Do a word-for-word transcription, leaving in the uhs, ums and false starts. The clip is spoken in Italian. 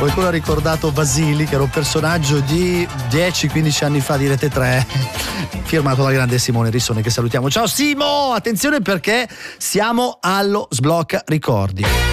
Qualcuno ha ricordato Vasili, che era un personaggio di dieci quindici anni fa di Rete tre, firmato dal grande Simone Rissone, che salutiamo. Ciao Simo, attenzione perché siamo allo Sblocca Ricordi.